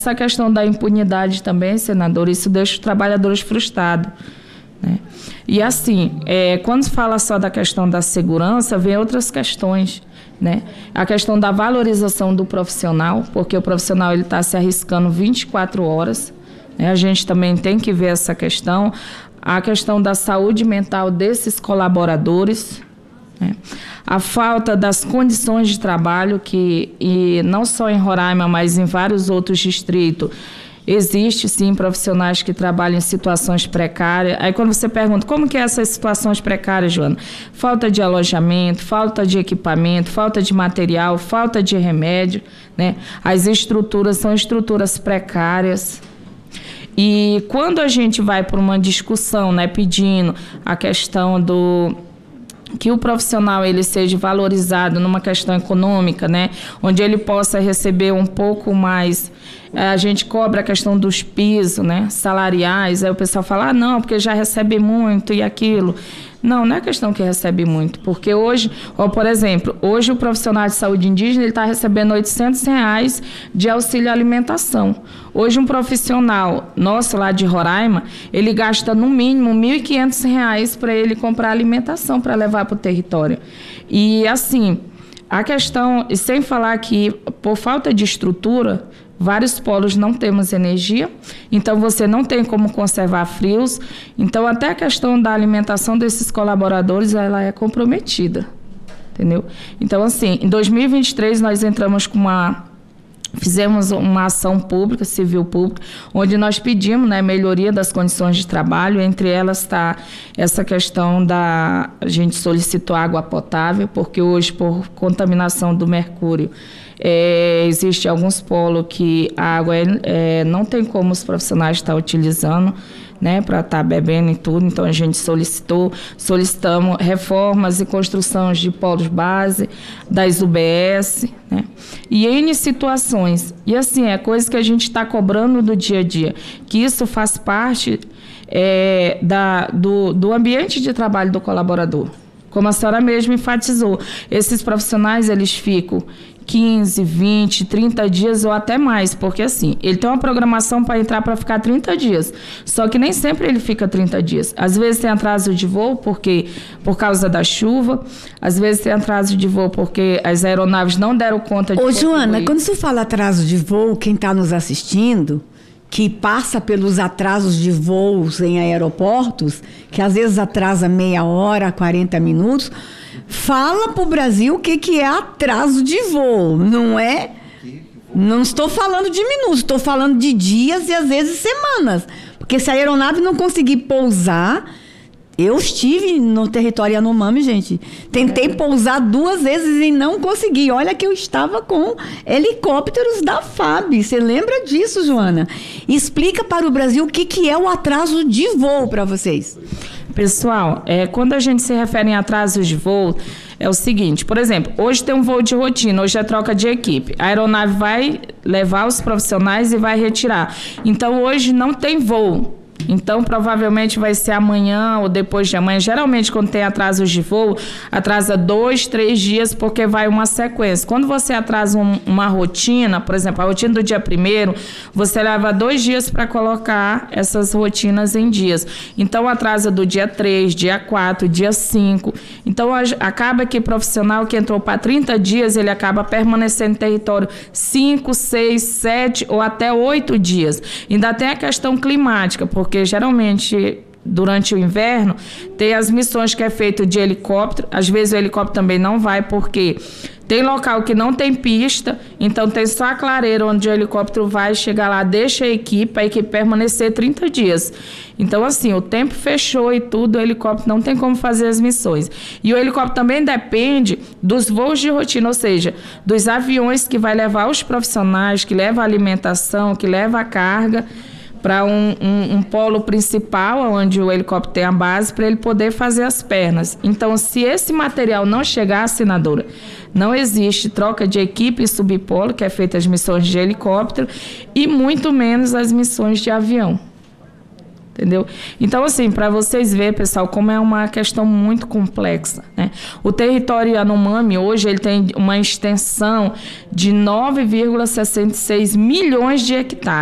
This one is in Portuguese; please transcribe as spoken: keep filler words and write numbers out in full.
Essa questão da impunidade também, senador, isso deixa os trabalhadores frustrados, né? E assim, é, quando se fala só da questão da segurança, vem outras questões, né? A questão da valorização do profissional, porque o profissional ele está se arriscando vinte e quatro horas, né? A gente também tem que ver essa questão, a questão da saúde mental desses colaboradores, né? A falta das condições de trabalho, que e não só em Roraima, mas em vários outros distritos, existe sim profissionais que trabalham em situações precárias. Aí quando você pergunta como que é essas situações precárias, Joana? Falta de alojamento, falta de equipamento, falta de material, falta de remédio, né? As estruturas são estruturas precárias. E quando a gente vai para uma discussão, né, pedindo a questão do que o profissional ele seja valorizado numa questão econômica, né, onde ele possa receber um pouco mais, a gente cobra a questão dos pisos, né, salariais, aí o pessoal fala, ah, não, porque já recebe muito e aquilo. Não, não é questão que recebe muito, porque hoje, ó, por exemplo, hoje o profissional de saúde indígena está recebendo oitocentos reais de auxílio alimentação. Hoje um profissional nosso lá de Roraima, ele gasta no mínimo mil e quinhentos reais para ele comprar alimentação para levar para o território. E assim, a questão, e sem falar que por falta de estrutura, vários polos não temos energia, então você não tem como conservar frios. Então, até a questão da alimentação desses colaboradores, ela é comprometida, entendeu? Então, assim, em dois mil e vinte e três, nós entramos com uma... Fizemos uma ação pública, civil pública, onde nós pedimos, né, melhoria das condições de trabalho. Entre elas está essa questão da... A gente solicitou água potável, porque hoje, por contaminação do mercúrio, É, existe alguns polos que a água é, é, não tem como os profissionais estar utilizando, né, para estar bebendo e tudo. Então a gente solicitou, solicitamos reformas e construções de polos base, das U B S, né, e N situações. E assim, é coisa que a gente está cobrando do dia a dia, que isso faz parte é, da, do, do ambiente de trabalho do colaborador. Como a senhora mesmo enfatizou, esses profissionais, eles ficam quinze, vinte, trinta dias ou até mais, porque assim, ele tem uma programação para entrar para ficar trinta dias, só que nem sempre ele fica trinta dias. Às vezes tem atraso de voo porque, por causa da chuva, às vezes tem atraso de voo porque as aeronaves não deram conta de... Ô, Joana, quando você fala atraso de voo, quem está nos assistindo, que passa pelos atrasos de voos em aeroportos, que às vezes atrasa meia hora, quarenta minutos, fala para o Brasil o que, que é atraso de voo, não é? Não estou falando de minutos, estou falando de dias e às vezes semanas. Porque se a aeronave não conseguir pousar... Eu estive no território Yanomami, gente. Tentei pousar duas vezes e não consegui. Olha que eu estava com helicópteros da F A B. Você lembra disso, Joana? Explica para o Brasil o que, que é o atraso de voo para vocês. Pessoal, é, quando a gente se refere em atrasos de voo, é o seguinte, por exemplo, hoje tem um voo de rotina, hoje é troca de equipe. A aeronave vai levar os profissionais e vai retirar. Então, hoje não tem voo. Então, provavelmente vai ser amanhã ou depois de amanhã. Geralmente, quando tem atrasos de voo, atrasa dois, três dias, porque vai uma sequência. Quando você atrasa um, uma rotina, por exemplo, a rotina do dia primeiro, você leva dois dias para colocar essas rotinas em dias. Então, atrasa do dia três, dia quatro, dia cinco. Então, a, acaba que o profissional que entrou para trinta dias, ele acaba permanecendo no território cinco, seis, sete ou até oito dias. Ainda tem a questão climática, porque porque geralmente durante o inverno tem as missões que é feito de helicóptero, às vezes o helicóptero também não vai porque tem local que não tem pista, então tem só a clareira onde o helicóptero vai chegar lá, deixa a equipe, a equipe permanecer trinta dias. Então assim, o tempo fechou e tudo, o helicóptero não tem como fazer as missões. E o helicóptero também depende dos voos de rotina, ou seja, dos aviões que vai levar os profissionais, que leva a alimentação, que leva a carga, para um, um, um polo principal, onde o helicóptero tem a base, para ele poder fazer as pernas. Então, se esse material não chegar, senadora, não existe troca de equipe e subpolo, que é feita as missões de helicóptero, e muito menos as missões de avião. Entendeu? Então, assim, para vocês verem, pessoal, como é uma questão muito complexa, né? O território Yanomami, hoje, ele tem uma extensão de nove vírgula sessenta e seis milhões de hectares.